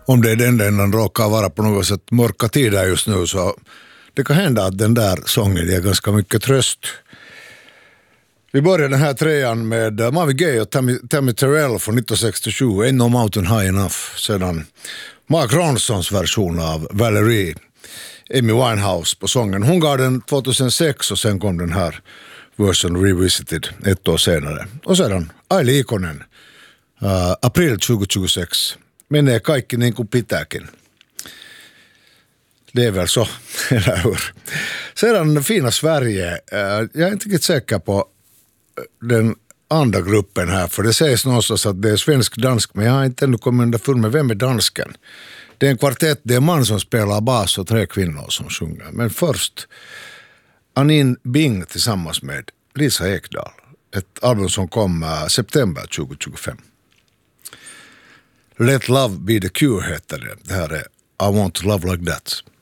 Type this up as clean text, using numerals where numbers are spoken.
om det är den råkar vara på något sätt mörka tider just nu, så det kan hända att den där sången är ganska mycket tröst. Vi börjar den här trean med Marvin Gaye och Tammy Terrell från 1967, Ain't No Mountain High Enough. Sedan Mark Ronsons version av Valerie, Amy Winehouse på sången. Hon gav den 2006 och sen kom den här version Revisited ett år senare. Och sedan Aili Ikonen, april 2026. Menee kaikki niin kuin pitääkin. Det är väl så, eller hur? Sedan fina Sverige. Jag är inte riktigt säker på den andra gruppen här, för det sägs någonstans att det är svensk-dansk, men jag har inte ännu kommit underfund med vem är dansken. Det är en kvartett, det är en man som spelar bas och 3 kvinnor som sjunger. Men först Anin Bing tillsammans med Lisa Ekdahl. Ett album som kom september 2025. Let Love Be The Cure heter det. Det här är I Want To Love Like That.